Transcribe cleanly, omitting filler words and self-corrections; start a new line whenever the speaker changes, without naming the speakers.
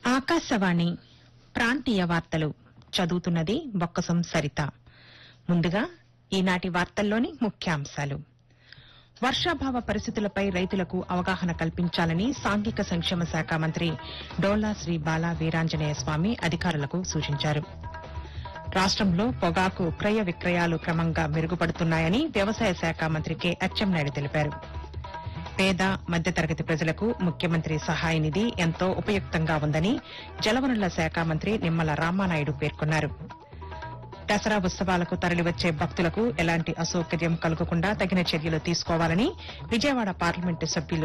ఆకాశవాణి ప్రాంతీయ వార్తలు చదువుతున్నది బొక్కసం సరిత. ముందుగా ఈనాటి వార్తల్లోని ముఖ్యాంశాలు. వర్షాభావ పరిస్థితులపై రైతులకు అవగాహన కల్పించాలని సాంఘిక సంక్షేమ శాఖ మంత్రి డోలా శ్రీ బాలా వీరాంజనేయ స్వామి అధికారులకు సూచించారు. రాష్టంలో పొగాకు క్రయ విక్రయాలు క్రమంగా మెరుగుపడుతున్నాయని వ్యవసాయ శాఖ మంత్రి కె అచ్చెన్నాయుడు తెలిపారు. పేద మధ్యతరగతి ప్రజలకు ముఖ్యమంత్రి సహాయ నిధి ఎంతో ఉపయుక్తంగా ఉందని జలవనరుల శాఖ మంత్రి నిమ్మల రామానాయుడు పేర్కొన్నారు. దసరా ఉత్సవాలకు తరలివచ్చే భక్తులకు ఎలాంటి అసౌకర్యం కలగకుండా తగిన చర్యలు తీసుకోవాలని విజయవాడ పార్లమెంటు సభ్యులు